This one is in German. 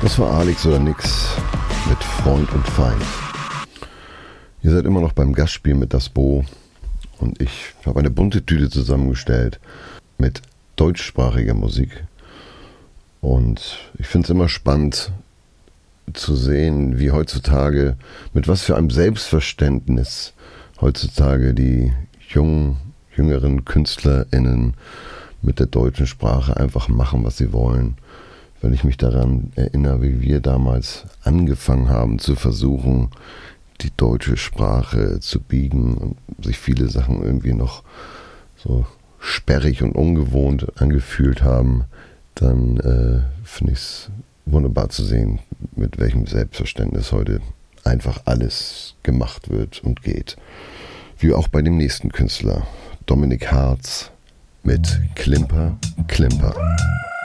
Das war Alex oder nix mit Freund und Feind. Ihr seid immer noch beim Gastspiel mit Das Bo und ich habe eine bunte Tüte zusammengestellt mit deutschsprachiger Musik. Und ich finde es immer spannend zu sehen, wie heutzutage, mit was für einem Selbstverständnis heutzutage die jüngeren KünstlerInnen mit der deutschen Sprache einfach machen, was sie wollen. Wenn ich mich daran erinnere, wie wir damals angefangen haben zu versuchen, die deutsche Sprache zu biegen und sich viele Sachen irgendwie noch so sperrig und ungewohnt angefühlt haben, dann finde ich es wunderbar zu sehen, mit welchem Selbstverständnis heute einfach alles gemacht wird und geht. Wie auch bei dem nächsten Künstler, Dominik Hartz mit Klimper, Klimper.